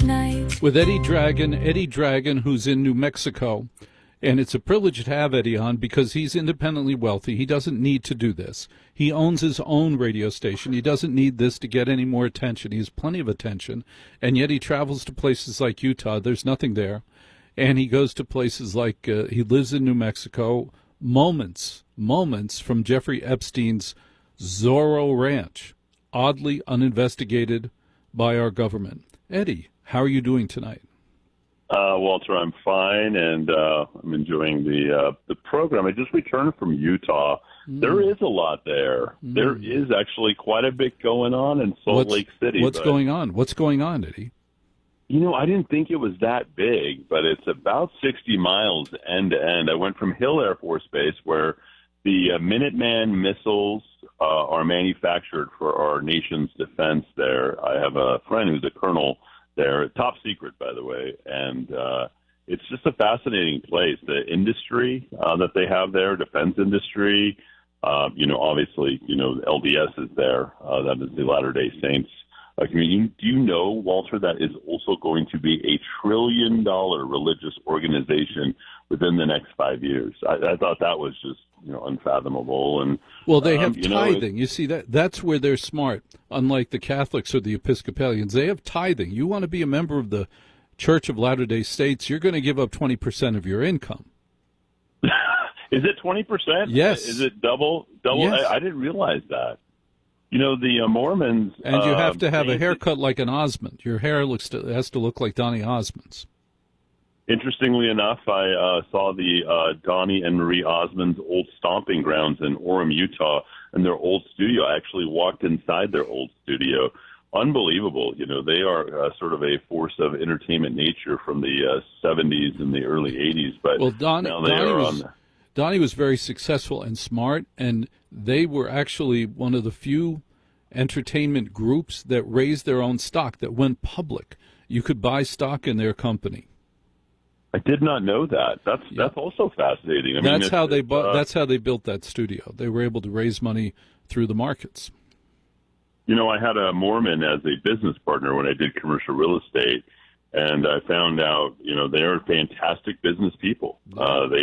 night. With Eddie Dragon, who's in New Mexico. And it's a privilege to have Eddie on because he's independently wealthy. He doesn't need to do this. He owns his own radio station. He doesn't need this to get any more attention. He has plenty of attention. And yet he travels to places like Utah. There's nothing there. And he goes to places like, he lives in New Mexico, moments from Jeffrey Epstein's Zorro Ranch, oddly uninvestigated by our government. Eddie, how are you doing tonight? Walter, I'm fine, and I'm enjoying the program. I just returned from Utah. There is a lot there. There is actually quite a bit going on in Salt Lake City. What's going on? What's going on, Eddie? You know, I didn't think it was that big, but it's about 60 miles end to end. I went from Hill Air Force Base, where the Minuteman missiles are manufactured for our nation's defense there. I have a friend who's a colonel there, top secret, by the way, and it's just a fascinating place. The industry that they have there, defense industry, obviously, LDS is there. That is the Latter-day Saints community. Do you know, Walter, that is also going to be $1 trillion religious organization within the next 5 years? I thought that was just unfathomable. And well, they have tithing. You see, that's where they're smart. Unlike the Catholics or the Episcopalians, they have tithing. You want to be a member of the Church of Latter-day Saints, you're going to give up 20% of your income. Is it 20%? Yes. Is it double? Yes. I didn't realize that. The Mormons. And you have to have a haircut like an Osmond. Your hair has to look like Donny Osmond's. Interestingly enough, I saw the Donnie and Marie Osmond's old stomping grounds in Orem, Utah, and their old studio. I actually walked inside their old studio. Unbelievable. They are sort of a force of entertainment nature from the 70s and the early 80s. But well, Donnie was very successful and smart, and they were actually one of the few entertainment groups that raised their own stock, that went public. You could buy stock in their company. I did not know that. That's also fascinating. That's how they built that studio. They were able to raise money through the markets. I had a Mormon as a business partner when I did commercial real estate, and I found out, they are fantastic business people. They